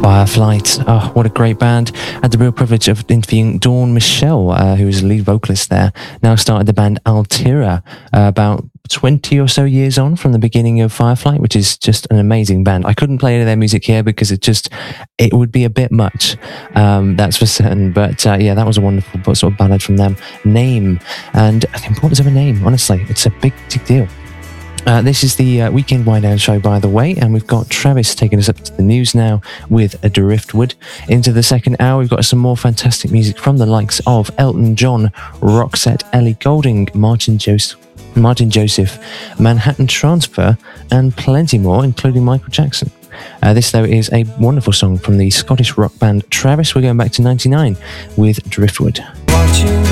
Fireflight. Oh, what a great band. I had the real privilege of interviewing Dawn Michelle, who was the lead vocalist there. Now started the band Altira about 20 or so years on from the beginning of Fireflight, which is just an amazing band. I couldn't play any of their music here because it would be a bit much, that's for certain. But yeah, that was a wonderful sort of ballad from them. Name, and the importance of a name, honestly, it's a big deal. This is the Weekend Wideout show, by the way, and we've got Travis taking us up to the news now with a Driftwood. Into the second hour, we've got some more fantastic music from the likes of Elton John, Roxette, Ellie Goulding, Martin Joseph, Manhattan Transfer, and plenty more, including Michael Jackson. This, though, is a wonderful song from the Scottish rock band Travis. We're going back to 99 with Driftwood. Watching